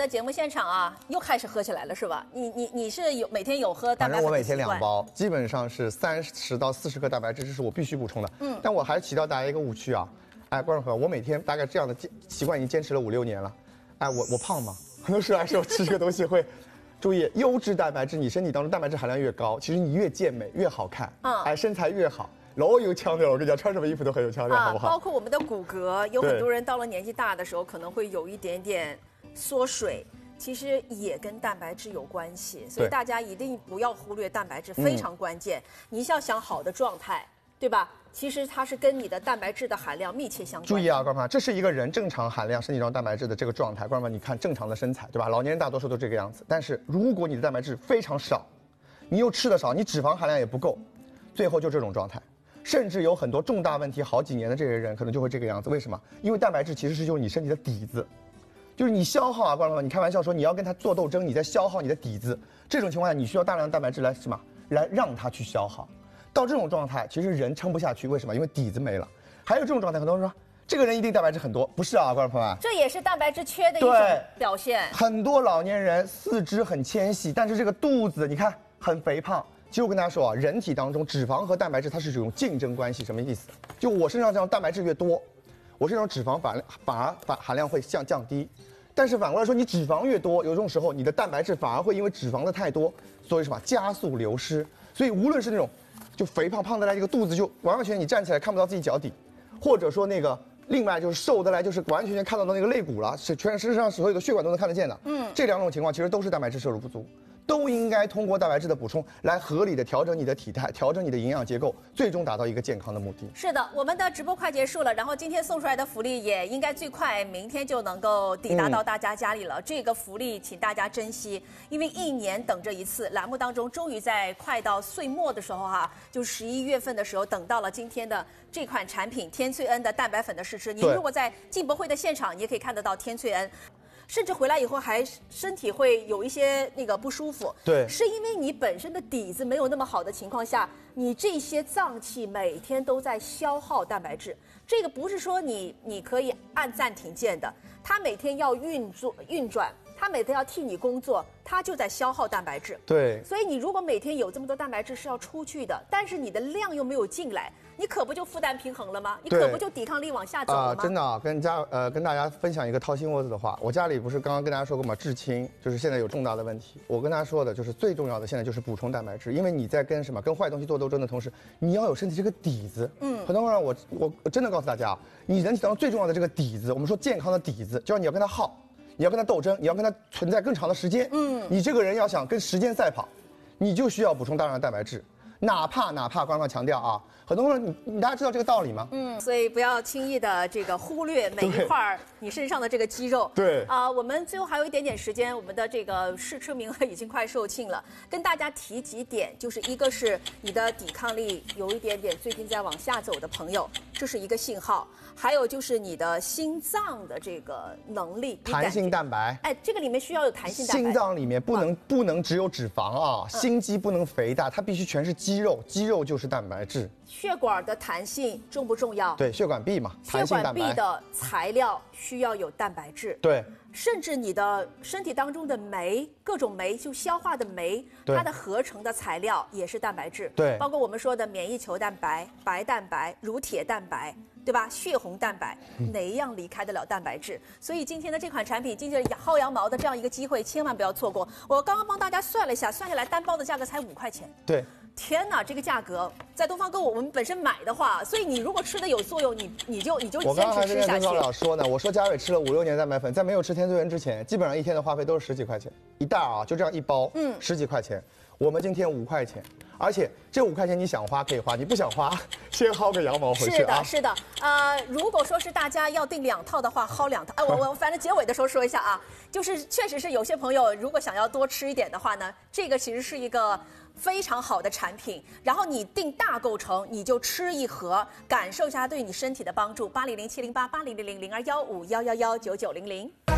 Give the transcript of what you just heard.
的节目现场啊，又开始喝起来了是吧？你是每天有喝蛋白粉的习惯？ 反正我每天2包，基本上是30到40克蛋白质，这是我必须补充的。但我还是提到大家一个误区啊，哎，观众朋友，我每天大概这样的习惯已经坚持了5、6年了。哎，我胖吗？很多时候还是我吃这个东西会。注意，优质蛋白质，你身体当中蛋白质含量越高，其实你越健美越好看，哎，身材越好。老有腔调，我跟你讲，穿什么衣服都很有腔调，好不好？ 包括我们的骨骼，有很多人到了年纪大的时候，可能会有一点点缩水，其实也跟蛋白质有关系，所以大家一定不要忽略蛋白质，非常关键。你要想好的状态，对吧？其实它是跟你的蛋白质的含量密切相关。 注意啊，观众朋友，这是一个人正常含量身体中蛋白质的这个状态。观众朋友，你看正常的身材，对吧？老年人大多数都这个样子。但是如果你的蛋白质非常少，你又吃的少，你脂肪含量也不够，最后就这种状态。甚至有很多重大问题好几年的这些人，可能就会这个样子。为什么？因为蛋白质其实是就是你身体的底子，就是你消耗啊，观众朋友，你开玩笑说你要跟它做斗争，你在消耗你的底子。这种情况下，你需要大量的蛋白质来什么？来让它去消耗。到这种状态，其实人撑不下去，为什么？因为底子没了。还有这种状态，很多人说这个人一定蛋白质很多，不是啊，观众朋友们， 这也是蛋白质缺的一种表现。 很多老年人四肢很纤细，但是这个肚子你看很肥胖。其实我跟大家说啊，人体当中脂肪和蛋白质它是这种竞争关系，什么意思？就我身上这样蛋白质越多，我身上脂肪反而含量会降低。但是反过来说，你脂肪越多，有这种时候你的蛋白质反而会因为脂肪的太多，所以什么加速流失。所以无论是那种就肥胖得来，这个肚子就完完全全你站起来看不到自己脚底，或者说那个另外就是瘦得来，就是完全看到那个肋骨了，是全身上所有的血管都能看得见的。这2种情况其实都是蛋白质摄入不足。都应该通过蛋白质的补充来合理的调整你的体态，调整你的营养结构，最终达到一个健康的目的。 是的，我们的直播快结束了，然后今天送出来的福利也应该最快明天就能够抵达到大家家里了。这个福利请大家珍惜，因为1年等着一次，栏目当中终于在快到岁末的时候就11月份的时候等到了今天的这款产品天萃恩的蛋白粉的试吃。您如果在进博会的现场，你也可以看得到天萃恩。甚至回来以后还身体会有一些那个不舒服， 对， 是因为你本身的底子没有那么好的情况下，你这些脏器每天都在消耗蛋白质。这个不是说你可以按暂停键的，它每天要运转，它每天要替你工作，它就在消耗蛋白质。 对， 所以你如果每天有这么多蛋白质是要出去的，但是你的量又没有进来，你可不就负担平衡了吗？你可不就抵抗力往下走了吗？ 真的啊，跟大家分享一个掏心窝子的话，我家里不是刚刚跟大家说过吗？至亲就是现在有重大的问题，我跟大家说的就是最重要的现在就是补充蛋白质，因为你在跟坏东西做斗争的同时，你要有身体这个底子。很多人我真的告诉大家，你人体当中最重要的这个底子，我们说健康的底子，就是你要跟它耗，你要跟它斗争，你要跟它存在更长的时间。你这个人要想跟时间赛跑，你就需要补充大量的蛋白质。哪怕官方强调啊，很多人你大家知道这个道理吗？ 所以不要轻易的这个忽略每一块你身上的这个肌肉。 对我们最后还有一点点时间，我们的这个试吃名额已经快售罄了，跟大家提几点，就是一个是你的抵抗力有一点点最近在往下走的朋友，这是一个信号；还有就是你的心脏的这个能力， 弹性蛋白， 这个里面需要有弹性蛋白。 心脏里面不能只有脂肪啊，心肌不能肥大，它必须全是肌肉，肌肉就是蛋白质。 血管的弹性重不重要？ 对，血管壁嘛， 血管壁的材料需要有蛋白质。 对， 甚至你的身体当中的酶，各种酶就消化的酶，它的合成的材料也是蛋白质。 对， 包括我们说的免疫球蛋白、白蛋白、乳铁蛋白，对吧？血红蛋白，哪一样离开得了蛋白质？所以今天的这款产品，今天薅羊毛的这样一个机会，千万不要错过。我刚刚帮大家算了一下，算下来单包的价格才5块钱。 对。 天哪，这个价格在东方购物我们本身买的话，所以你如果吃的有作用，你就坚持吃下去。 我刚刚还跟跟高老说呢，我说佳伟吃了5、6年蛋白粉，在没有吃天萃恩之前，基本上一天的花费都是10几块钱一袋啊，就这样一包，10几块钱。我们今天5块钱，而且这5块钱你想花可以花，你不想花，先薅个羊毛回去啊。 是的。如果说是大家要订2套的话，薅2套。我反正结尾的时候说一下啊，就是确实是有些朋友如果想要多吃一点的话呢，这个其实是一个非常好的产品，然后你订大构成，你就吃一盒，感受一下对你身体的帮助。800-708-8000-021511119900。